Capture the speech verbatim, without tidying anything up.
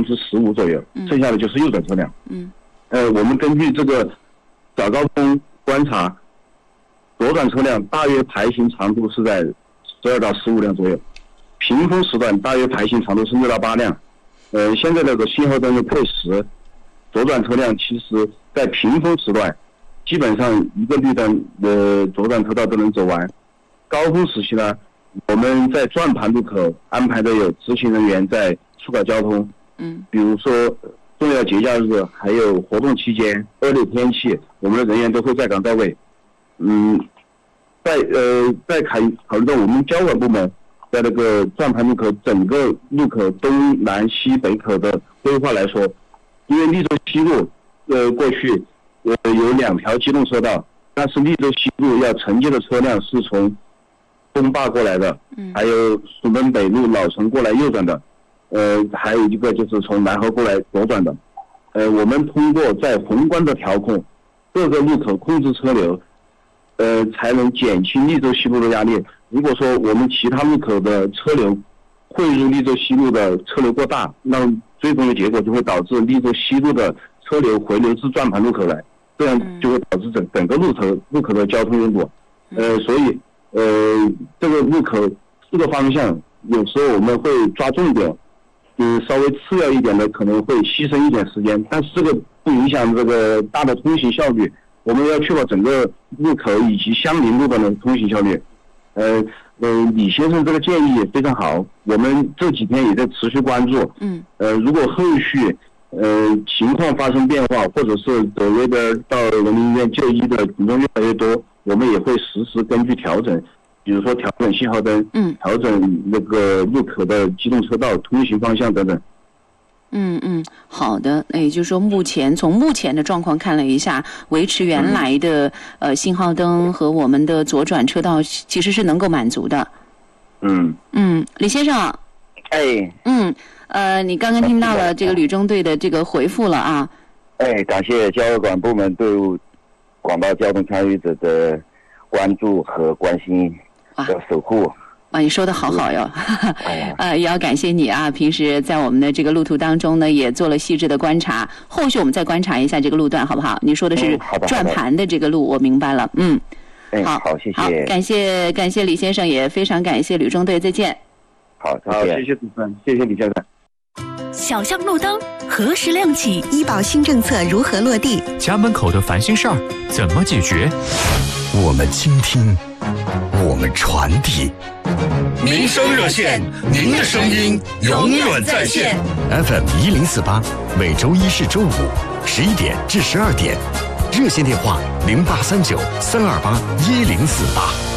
分之十五左右，剩下的就是右转车辆。 嗯， 呃，我们根据这个早高峰观察，左转车辆大约排行长度是在十二到十五辆左右，平峰时段大约排行长度是六到八辆。呃，现在这个信号灯的配时，左转车辆其实在平峰时段，基本上一个绿灯的左转车道都能走完。高峰时期呢，我们在转盘路口安排的有执勤人员在疏导交通。 嗯， 比如说重要节假日还有活动期间，恶劣天气，我们的人员都会在岗到位。嗯，在呃在考考虑到我们交管部门在那个转盘路口整个路口东南西北口的规划来说，因为溧州西路呃过去呃有两条机动车道，但是溧州西路要承接的车辆是从东坝过来的，还有蜀门北路老城过来右转的，呃还有一个就是从南河过来左转的。呃我们通过在宏观的调控各个路口控制车流，呃才能减轻溧州西路的压力。如果说我们其他路口的车流汇入溧州西路的车流过大，那最终的结果就会导致溧州西路的车流回流至转盘路口来，这样就会导致整整个路口路口的交通拥堵。呃，所以呃这个路口四个方向，有时候我们会抓重点，嗯，稍微次要一点的可能会牺牲一点时间，但是这个不影响这个大的通行效率。我们要确保整个路口以及相邻路段的通行效率。呃呃，李先生这个建议也非常好，我们这几天也在持续关注。 嗯。 呃，如果后续呃情况发生变化，或者是所谓的到人民医院就医的群众越来越多，我们也会实时根据调整，比如说调整信号灯， 嗯， 调整那个路口的机动车道通行方向等等。 嗯嗯，好的。那也就是说，目前从目前的状况看了一下，维持原来的、嗯、呃信号灯和我们的左转车道其实是能够满足的。 嗯嗯，李先生， 哎， 嗯呃，你刚刚听到了这个旅中队的这个回复了啊。 哎，感谢交管部门对广大交通参与者的关注和关心和守护。 啊，你说的好好哟，呃，也要感谢你啊！平时在我们的这个路途当中呢，也做了细致的观察。后续我们再观察一下这个路段，好不好？你说的是转盘的这个路，我明白了。嗯， 好，好，谢谢， 好，感谢感谢李先生，也非常感谢旅中队，再见。 好， 好，谢谢主持人，谢谢李先生。 小巷路灯何时亮起？ 医保新政策如何落地？ 家门口的烦心事儿怎么解决？ 我们倾听，我们传递。 民生热线，您的声音永远在线。 F M 一零四八，每周一至周五十一点至十二点，热线电话零八三九三二八一零四八。